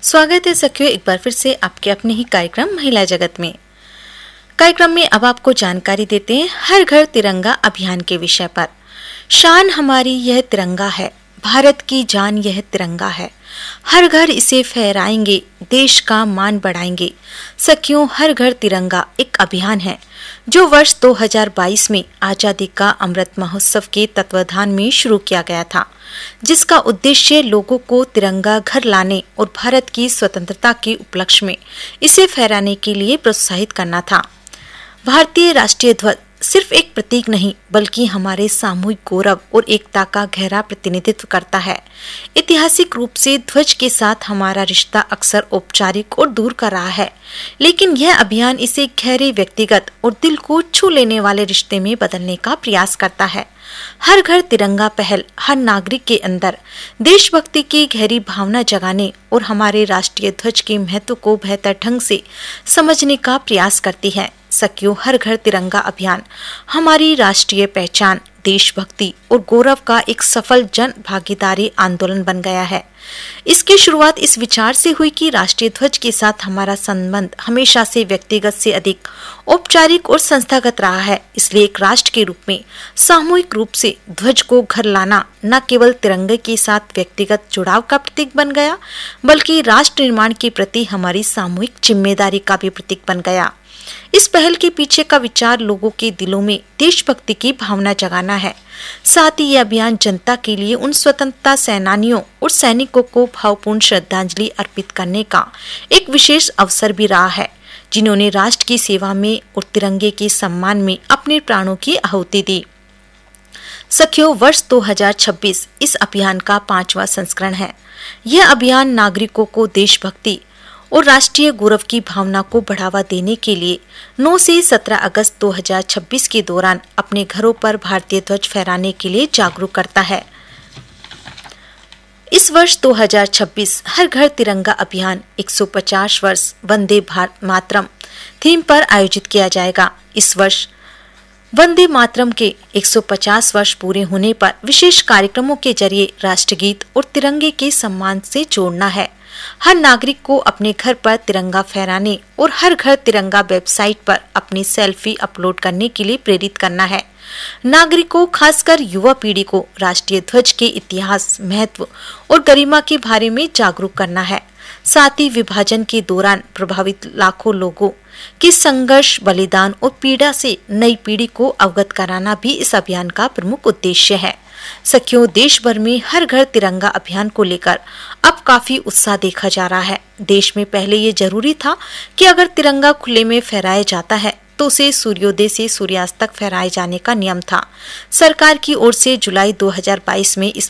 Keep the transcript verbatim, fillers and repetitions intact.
स्वागत है सखियों एक बार फिर से आपके अपने ही कार्यक्रम महिला जगत में। कार्यक्रम में अब आपको जानकारी देते हैं हर घर तिरंगा अभियान के विषय पर। शान हमारी यह तिरंगा है, भारत की जान यह तिरंगा है, हर घर इसे फहराएंगे, देश का मान बढ़ाएंगे। सखियों, हर घर तिरंगा एक अभियान है जो वर्ष दो हज़ार बाईस में आजादी का अमृत महोत्सव के तत्वाधान में शुरू किया गया था, जिसका उद्देश्य लोगों को तिरंगा घर लाने और भारत की स्वतंत्रता के उपलक्ष्य में इसे फहराने के लिए प्रोत्साहित करना था। भारतीय राष्ट्रीय ध्वज सिर्फ एक प्रतीक नहीं बल्कि हमारे सामूहिक गौरव और एकता का गहरा प्रतिनिधित्व करता है। ऐतिहासिक रूप से ध्वज के साथ हमारा रिश्ता अक्सर औपचारिक और दूर का रहा है, लेकिन यह अभियान इसे गहरे व्यक्तिगत और दिल को छू लेने वाले रिश्ते में बदलने का प्रयास करता है। हर घर तिरंगा पहल हर नागरिक के अंदर देशभक्ति की गहरी भावना जगाने और हमारे राष्ट्रीय ध्वज के महत्व को बेहतर ढंग से समझने का प्रयास करती है। सखियों, हर घर तिरंगा अभियान हमारी राष्ट्रीय पहचान, देशभक्ति और गौरव का एक सफल जन भागीदारी आंदोलन बन गया है। इसकी शुरुआत इस विचार से हुई कि राष्ट्रीय ध्वज के साथ हमारा संबंध हमेशा से व्यक्तिगत से अधिक औपचारिक और संस्थागत रहा है। इसलिए एक राष्ट्र के रूप में सामूहिक रूप से ध्वज को घर लाना न केवल तिरंगे के साथ व्यक्तिगत जुड़ाव का प्रतीक बन गया, बल्कि राष्ट्र निर्माण के प्रति हमारी सामूहिक जिम्मेदारी का भी प्रतीक बन गया। इस पहल के पीछे का विचार लोगों के दिलों में देशभक्ति की भावना जगाना है। साथ ही यह अभियान जनता के लिए उन स्वतंत्रता सेनानियों और सैनिकों को भावपूर्ण श्रद्धांजलि अर्पित करने का एक विशेष अवसर भी रहा है, जिन्होंने राष्ट्र की सेवा में और तिरंगे के सम्मान में अपने प्राणों की आहुति दी। सखियों, वर्ष दो हज़ार छब्बीस इस अभियान का पांचवा संस्करण है। यह अभियान नागरिकों को देशभक्ति और राष्ट्रीय गौरव की भावना को बढ़ावा देने के लिए नौ से सत्रह अगस्त दो हज़ार छब्बीस के दौरान अपने घरों पर भारतीय ध्वज फहराने के लिए जागरूक करता है। इस वर्ष दो हज़ार छब्बीस हर घर तिरंगा अभियान एक सौ पचास वर्ष वंदे भारत मातरम थीम पर आयोजित किया जाएगा। इस वर्ष वंदे मातरम के एक सौ पचास वर्ष पूरे होने पर विशेष कार्यक्रमों के जरिए राष्ट्रगीत और तिरंगे के सम्मान से जोड़ना है। हर नागरिक को अपने घर पर तिरंगा फहराने और हर घर तिरंगा वेबसाइट पर अपनी सेल्फी अपलोड करने के लिए प्रेरित करना है। नागरिकों, खासकर युवा पीढ़ी को राष्ट्रीय ध्वज के इतिहास, महत्व और गरिमा के बारे में जागरूक करना है। साथ ही विभाजन के दौरान प्रभावित लाखों लोगों के संघर्ष, बलिदान और पीड़ा से नई पीढ़ी को अवगत कराना भी इस अभियान का प्रमुख उद्देश्य है। सखियों, देश भर में हर घर तिरंगा अभियान को लेकर अब काफी उत्साह देखा जा रहा है। देश में पहले ये जरूरी था कि अगर तिरंगा खुले में फहराया जाता है तो उसे सूर्योदय से सूर्यास्त तक फहराए जाने का नियम था। सरकार की ओर से जुलाई दो हज़ार बाईस में इस